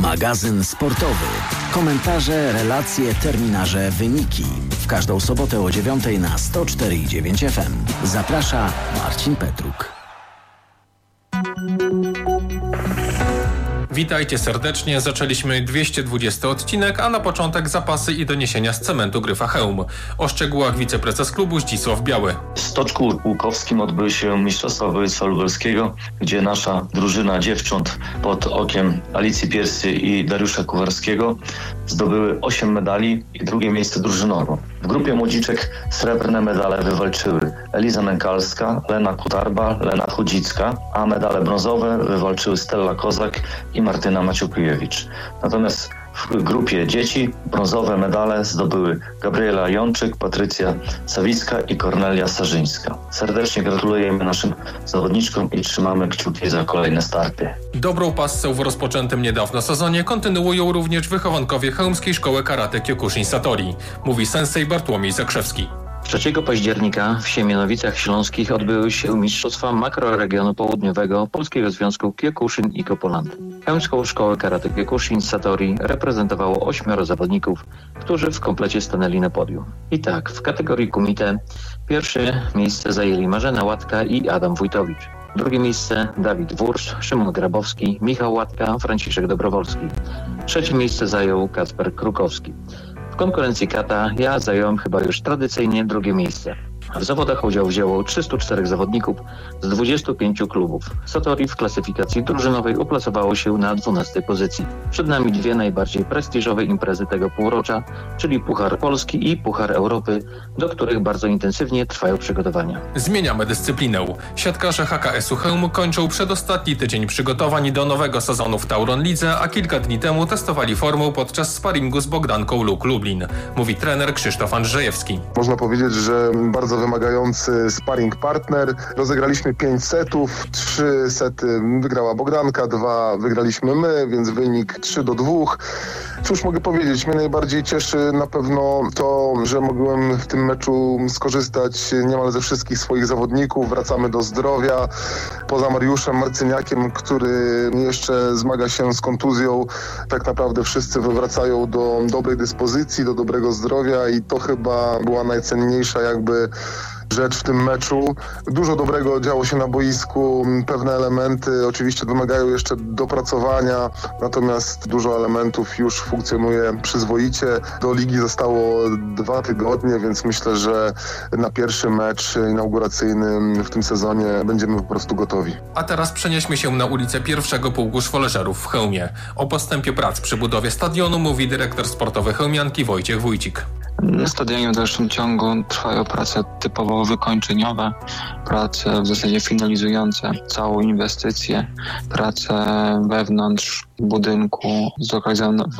Magazyn sportowy. Komentarze, relacje, terminarze, wyniki. W każdą sobotę o 9:00 na 104,9 FM. Zaprasza Marcin Petruk. Witajcie serdecznie. Zaczęliśmy 220 odcinek, a na początek zapasy i doniesienia z cementu Gryfa Chełm. O szczegółach wiceprezes klubu Zdzisław Biały. W Stoczku Łukowskim odbyły się Mistrzostwa Województwa Lubelskiego, gdzie nasza drużyna dziewcząt pod okiem Alicji Piersy i Dariusza Kuwarskiego zdobyły 8 medali i drugie miejsce drużynowo. W grupie młodziczek srebrne medale wywalczyły Eliza Mękalska, Lena Kutarba, Lena Chudzicka, a medale brązowe wywalczyły Stella Kozak i Martyna Maciukujewicz. Natomiast w grupie dzieci brązowe medale zdobyły Gabriela Jączyk, Patrycja Sawicka i Kornelia Sarzyńska. Serdecznie gratulujemy naszym zawodniczkom i trzymamy kciuki za kolejne starty. Dobrą passę w rozpoczętym niedawno sezonie kontynuują również wychowankowie Chełmskiej Szkoły Karate Kyokushin Satori, mówi sensei Bartłomiej Zakrzewski. 3 października w Siemianowicach Śląskich odbyły się Mistrzostwa Makroregionu Południowego Polskiego Związku Kyokushin Ikopoland. Chełmską Szkołę Karate Kyokushin Satori reprezentowało 8 zawodników, którzy w komplecie stanęli na podium. I tak, w kategorii kumite pierwsze miejsce zajęli Marzena Łatka i Adam Wójtowicz. Drugie miejsce Dawid Wursz, Szymon Grabowski, Michał Łatka, Franciszek Dobrowolski. Trzecie miejsce zajął Kacper Krukowski. W konkurencji kata ja zająłem chyba już tradycyjnie drugie miejsce. W zawodach udział wzięło 304 zawodników z 25 klubów. Satori w klasyfikacji drużynowej uplasowało się na 12 pozycji. Przed nami 2 najbardziej prestiżowe imprezy tego półrocza, czyli Puchar Polski i Puchar Europy, do których bardzo intensywnie trwają przygotowania. Zmieniamy dyscyplinę. Siatkarze HKS-u Chełm kończą przedostatni tydzień przygotowań do nowego sezonu w Tauron Lidze, a kilka dni temu testowali formę podczas sparingu z Bogdanką Luk Lublin, mówi trener Krzysztof Andrzejewski. Można powiedzieć, że bardzo wymagający sparring partner. Rozegraliśmy 5 setów, 3 sety wygrała Bogdanka, 2 wygraliśmy my, więc wynik 3-2. Cóż mogę powiedzieć, mnie najbardziej cieszy na pewno to, że mogłem w tym meczu skorzystać niemal ze wszystkich swoich zawodników. Wracamy do zdrowia. Poza Mariuszem Marcyniakiem, który jeszcze zmaga się z kontuzją, tak naprawdę wszyscy wywracają do dobrej dyspozycji, do dobrego zdrowia i to chyba była najcenniejsza rzecz w tym meczu. Dużo dobrego działo się na boisku, pewne elementy oczywiście wymagają jeszcze dopracowania, natomiast dużo elementów już funkcjonuje przyzwoicie. Do ligi zostało 2 tygodnie, więc myślę, że na pierwszy mecz inauguracyjny w tym sezonie będziemy po prostu gotowi. A teraz przenieśmy się na ulicę pierwszego pułku szwoleżerów w Chełmie. O postępie prac przy budowie stadionu mówi dyrektor sportowy chełmianki Wojciech Wójcik. Na stadionie w dalszym ciągu trwają prace typowo wykończeniowe, prace w zasadzie finalizujące całą inwestycję, prace wewnątrz budynku zlokalizowane